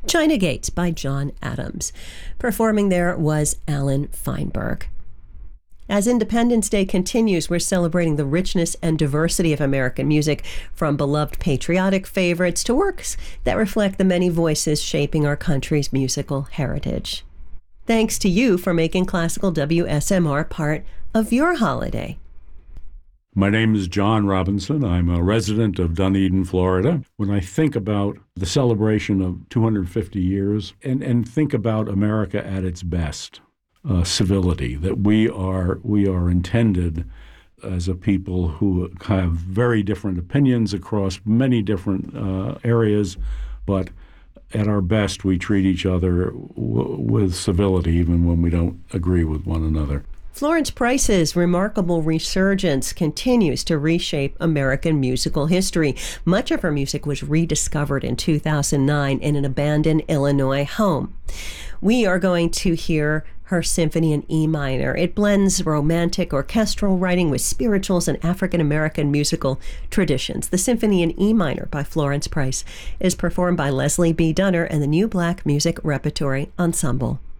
China Gates by John Adams. Performing there was Alan Feinberg. As Independence Day continues, we're celebrating the richness and diversity of American music, from beloved patriotic favorites to works that reflect the many voices shaping our country's musical heritage. Thanks to you for making Classical WSMR part of your holiday. My name is John Robinson. I'm a resident of Dunedin, Florida. When I think about the celebration of 250 years and think about America at its best, civility, that we are intended as a people who have very different opinions across many different areas, but at our best we treat each other with civility even when we don't agree with one another. Florence Price's remarkable resurgence continues to reshape American musical history. Much of her music was rediscovered in 2009 in an abandoned Illinois home. We are going to hear her symphony in E minor. It blends romantic orchestral writing with spirituals and African-American musical traditions. The Symphony in E minor by Florence Price is performed by Leslie B. Dunner and the New Black Music Repertory Ensemble.